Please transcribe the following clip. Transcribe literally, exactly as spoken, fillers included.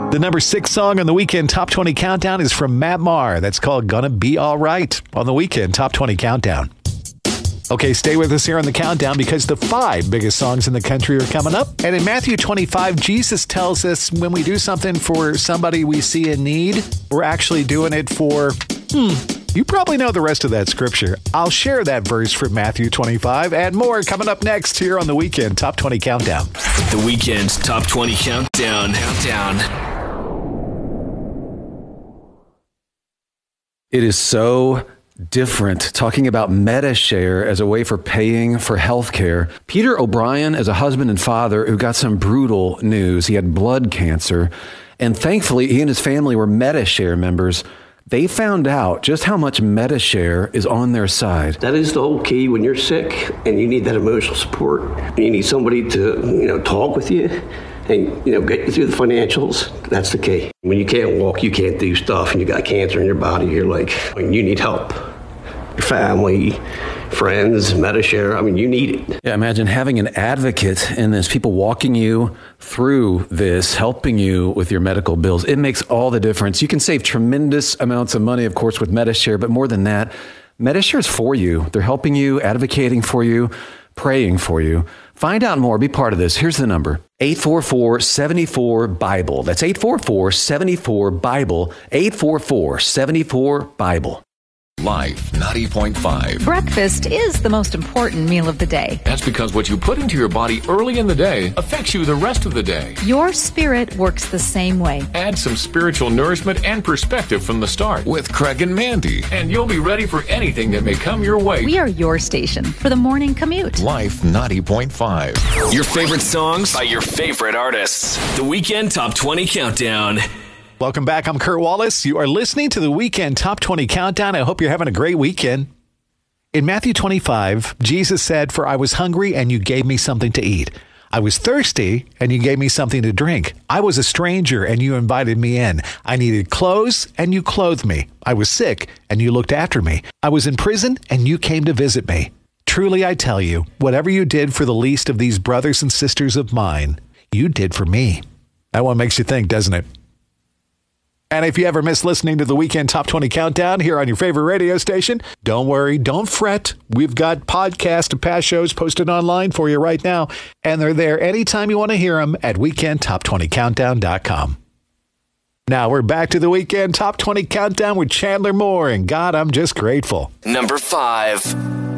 The number six song on the Weekend Top twenty Countdown is from Matt Maher. That's called Gonna Be All Right on the Weekend Top twenty Countdown. Okay, stay with us here on the countdown because the five biggest songs in the country are coming up. And in Matthew twenty-five, Jesus tells us when we do something for somebody we see in need, we're actually doing it for, hmm, you probably know the rest of that scripture. I'll share that verse from Matthew twenty-five and more coming up next here on the Weekend Top twenty Countdown. The Weekend Top twenty Countdown. Countdown. It is so different talking about MediShare as a way for paying for healthcare. Peter O'Brien is a husband and father who got some brutal news. He had blood cancer, and thankfully he and his family were MediShare members. They found out just how much MediShare is on their side. That is the whole key when you're sick and you need that emotional support. You need somebody to, you know, talk with you and, you know, get you through the financials. That's the key. When you can't walk, you can't do stuff, and you got cancer in your body, you're like, I mean, you need help. Your family, friends, MediShare, I mean, you need it. Yeah, imagine having an advocate in this, people walking you through this, helping you with your medical bills. It makes all the difference. You can save tremendous amounts of money, of course, with MediShare, but more than that, MediShare is for you. They're helping you, advocating for you, praying for you. Find out more. Be part of this. Here's the number. eight four four, seven four, BIBLE. That's eight four four, seven four, BIBLE. eight four four, seven four, BIBLE. Life ninety point five. Breakfast is the most important meal of the day. That's because what you put into your body early in the day affects you the rest of the day. Your spirit works the same way. Add some spiritual nourishment and perspective from the start with Craig and Mandy, and you'll be ready for anything that may come your way. We are your station for the morning commute. Life ninety point five. Your favorite songs by your favorite artists. The Weekend Top twenty Countdown. Welcome back. I'm Kurt Wallace. You are listening to the Weekend Top twenty Countdown. I hope you're having a great weekend. In Matthew twenty-five, Jesus said, "For I was hungry and you gave me something to eat. I was thirsty and you gave me something to drink. I was a stranger and you invited me in. I needed clothes and you clothed me. I was sick and you looked after me. I was in prison and you came to visit me. Truly, I tell you, whatever you did for the least of these brothers and sisters of mine, you did for me." That one makes you think, doesn't it? And if you ever miss listening to the Weekend Top twenty Countdown here on your favorite radio station, don't worry, don't fret. We've got podcasts of past shows posted online for you right now, and they're there anytime you want to hear them at weekend top twenty countdown dot com. Now we're back to the Weekend Top twenty Countdown with Chandler Moore, and God, I'm just grateful. Number five.